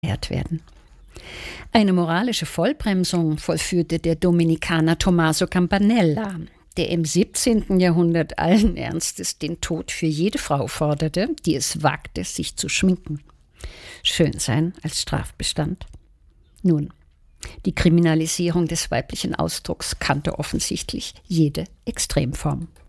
werden. Eine moralische Vollbremsung vollführte der Dominikaner Tommaso Campanella, der im 17. Jahrhundert allen Ernstes den Tod für jede Frau forderte, die es wagte, sich zu schminken. Schönsein als Strafbestand. Nun, die Kriminalisierung des weiblichen Ausdrucks kannte offensichtlich jede Extremform.